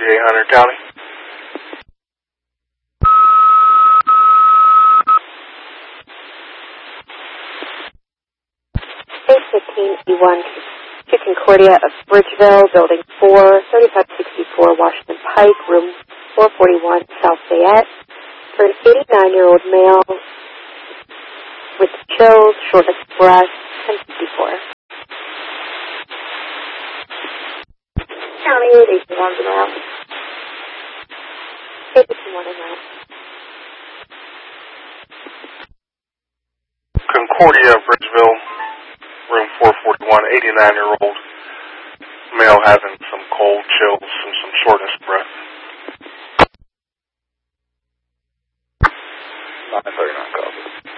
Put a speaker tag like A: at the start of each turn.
A: RGA Hunter County.
B: A15E1 to Concordia of Bridgeville, Building 4, 3564 Washington Pike, Room 441, South Fayette, for an 89-year-old male with chills, shortness of breath, and 54. County, 81 miles. A51 and out.
A: Concordia, Bridgeville, room 441, 89-year-old male having some cold chills and some shortness of breath.